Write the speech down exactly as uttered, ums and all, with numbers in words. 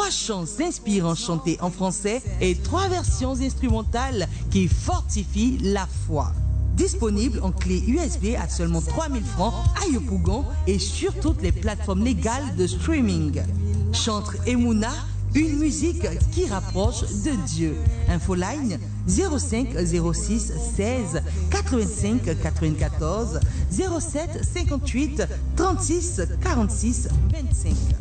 trois chants inspirants chantés en français et trois versions instrumentales qui fortifient la foi. Disponible en clé U S B à seulement trois mille francs à Yopougon et sur toutes les plateformes légales de streaming. Chantre Emouna, une musique qui rapproche de Dieu. Infoline zéro cinq zéro six seize quatre-vingt-cinq quatre-vingt-quatorze zéro sept cinquante-huit trente-six quarante-six vingt-cinq.